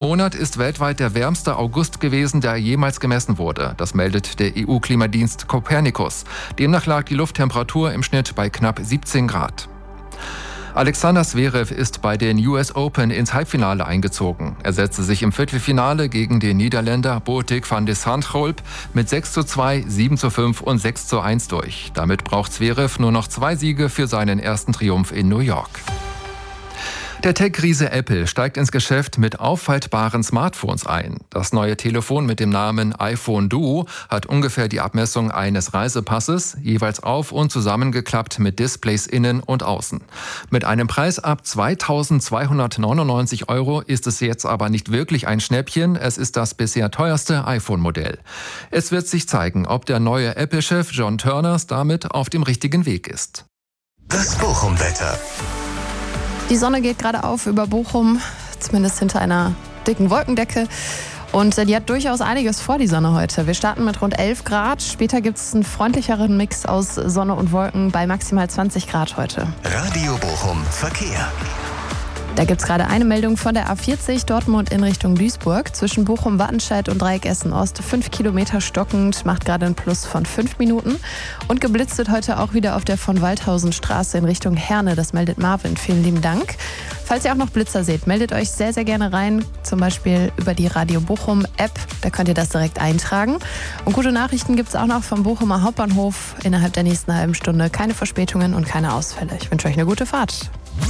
Monat ist weltweit der wärmste August gewesen, der jemals gemessen wurde. Das meldet der EU-Klimadienst Copernicus. Demnach lag die Lufttemperatur im Schnitt bei knapp 17 Grad. Alexander Zverev ist bei den US Open ins Halbfinale eingezogen. Er setzte sich im Viertelfinale gegen den Niederländer Botic van de Zandschulp mit 6:2, 7:5 und 6:1 durch. Damit braucht Zverev nur noch 2 Siege für seinen ersten Triumph in New York. Der Tech-Riese Apple steigt ins Geschäft mit auffaltbaren Smartphones ein. Das neue Telefon mit dem Namen iPhone Duo hat ungefähr die Abmessung eines Reisepasses, jeweils auf- und zusammengeklappt mit Displays innen und außen. Mit einem Preis ab 2.299 € ist es jetzt aber nicht wirklich ein Schnäppchen. Es ist das bisher teuerste iPhone-Modell. Es wird sich zeigen, ob der neue Apple-Chef John Turners damit auf dem richtigen Weg ist. Das Bochum-Wetter. Die Sonne geht gerade auf über Bochum, zumindest hinter einer dicken Wolkendecke. Und die hat durchaus einiges vor, die Sonne heute. Wir starten mit rund 11 Grad. Später gibt es einen freundlicheren Mix aus Sonne und Wolken bei maximal 20 Grad heute. Radio Bochum Verkehr. Da gibt es gerade eine Meldung von der A40 Dortmund in Richtung Duisburg. Zwischen Bochum, Wattenscheid und Dreieck Essen-Ost 5 Kilometer stockend, macht gerade einen Plus von 5 Minuten. Und geblitzt wird heute auch wieder auf der von Waldhausen Straße in Richtung Herne. Das meldet Marvin. Vielen lieben Dank. Falls ihr auch noch Blitzer seht, meldet euch sehr, sehr gerne rein. Zum Beispiel über die Radio Bochum App. Da könnt ihr das direkt eintragen. Und gute Nachrichten gibt es auch noch vom Bochumer Hauptbahnhof. Innerhalb der nächsten halben Stunde keine Verspätungen und keine Ausfälle. Ich wünsche euch eine gute Fahrt.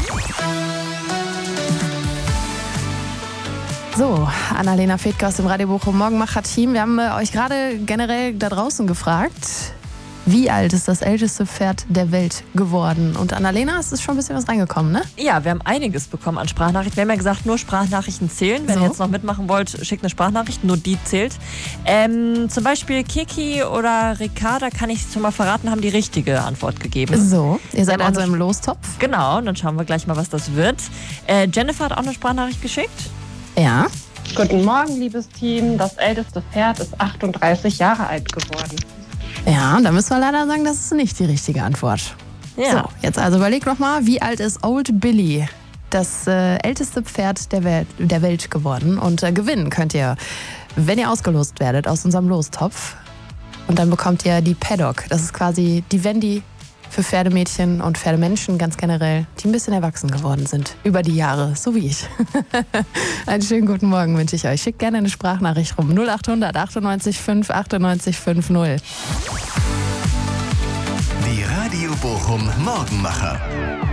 So, Annalena Fedke aus dem Radio Bochum Morgenmacher-Team. Wir haben euch gerade generell da draußen gefragt, wie alt ist das älteste Pferd der Welt geworden? Und Annalena, es ist schon ein bisschen was reingekommen, ne? Ja, wir haben einiges bekommen an Sprachnachrichten. Wir haben ja gesagt, nur Sprachnachrichten zählen. Wenn ihr jetzt noch mitmachen wollt, schickt eine Sprachnachricht, nur die zählt. Zum Beispiel Kiki oder Ricarda, kann ich schon mal verraten, haben die richtige Antwort gegeben. So, ihr seid also im Lostopf? Genau, und dann schauen wir gleich mal, was das wird. Jennifer hat auch eine Sprachnachricht geschickt. Ja. Guten Morgen, liebes Team. Das älteste Pferd ist 38 Jahre alt geworden. Ja, und da müssen wir leider sagen, das ist nicht die richtige Antwort. Ja. So, jetzt also überleg noch mal, wie alt ist Old Billy, das älteste Pferd der Welt geworden? Und gewinnen könnt ihr, wenn ihr ausgelost werdet aus unserem Lostopf. Und dann bekommt ihr die Paddock. Das ist quasi die Wendy für Pferdemädchen und Pferdemenschen ganz generell, die ein bisschen erwachsen geworden sind über die Jahre, so wie ich. Einen schönen guten Morgen wünsche ich euch. Schickt gerne eine Sprachnachricht rum. 0800 98 5 98 50. Die Radio Bochum Morgenmacher.